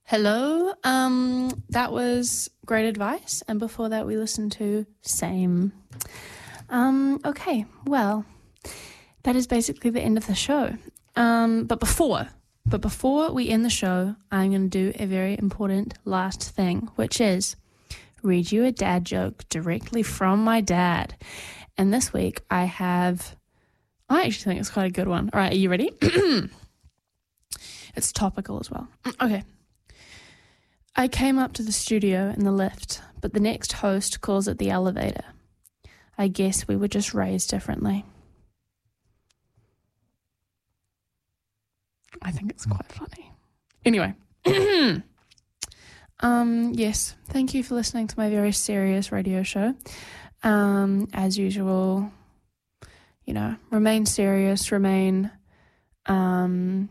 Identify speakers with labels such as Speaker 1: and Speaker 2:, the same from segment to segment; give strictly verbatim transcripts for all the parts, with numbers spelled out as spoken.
Speaker 1: Hello, um, that was Great Advice, and before that we listened to Same. Um, okay, well, that is basically the end of the show. Um, but before, but before we end the show, I'm going to do a very important last thing, which is read you a dad joke directly from my dad. And this week I have, I actually think it's quite a good one. All right, are you ready? It's topical as well. Okay. I came up to the studio in the lift, but the next host calls it the elevator. I guess we were just raised differently. I think it's quite funny. Anyway. um, yes, thank you for listening to my very serious radio show. Um, as usual, you know, remain serious, remain um,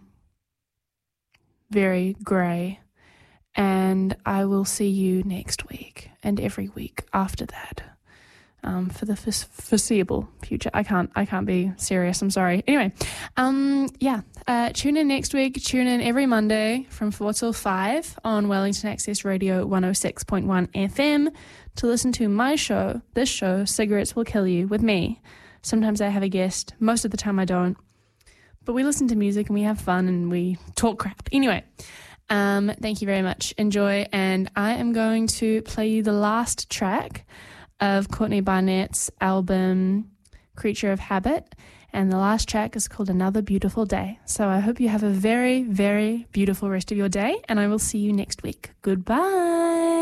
Speaker 1: very grey. And I will see you next week and every week after that, um, for the foreseeable future. I can't, I can't be serious. I'm sorry. Anyway, um, yeah, uh, tune in next week. Tune in every Monday from four till five on Wellington Access Radio one oh six point one F M to listen to my show, this show, Cigarettes Will Kill You, with me. Sometimes I have a guest. Most of the time I don't. But we listen to music and we have fun and we talk crap. Anyway. Um, thank you very much. Enjoy. And I am going to play you the last track of Courtney Barnett's album, Creature of Habit. And the last track is called Another Beautiful Day. So I hope you have a very, very beautiful rest of your day. And I will see you next week. Goodbye.